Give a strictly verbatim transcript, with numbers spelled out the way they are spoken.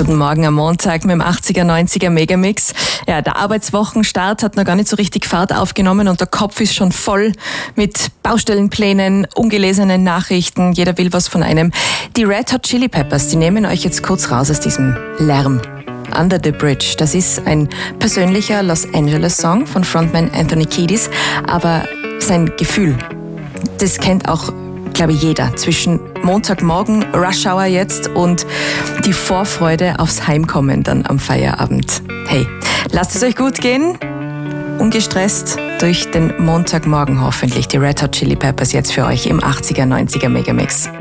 Guten Morgen am Montag mit dem achtziger, neunziger Megamix. Ja, der Arbeitswochenstart hat noch gar nicht so richtig Fahrt aufgenommen und der Kopf ist schon voll mit Baustellenplänen, ungelesenen Nachrichten. Jeder will was von einem. Die Red Hot Chili Peppers, die nehmen euch jetzt kurz raus aus diesem Lärm. Under the Bridge, das ist ein persönlicher Los Angeles Song von Frontman Anthony Kiedis, aber sein Gefühl, das kennt auch, glaube ich, jeder. Zwischen Montagmorgen, Rush Hour jetzt und die Vorfreude aufs Heimkommen dann am Feierabend. Hey, lasst es euch gut gehen, ungestresst durch den Montagmorgen hoffentlich. Die Red Hot Chili Peppers jetzt für euch im achtziger, neunziger Megamix.